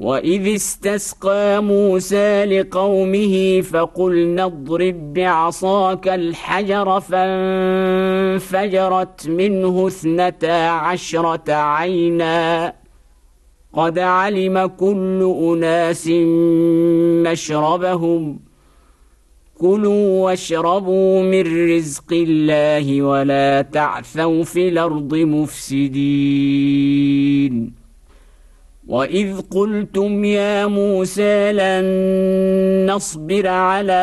وإذ استسقى موسى لقومه فقلنا اضرب بعصاك الحجر فانفجرت منه 12 عينا قد علم كل أناس مشربهم كلوا واشربوا من رزق الله ولا تعثوا في الأرض مفسدين وإذ قلتم يا موسى لن نصبر على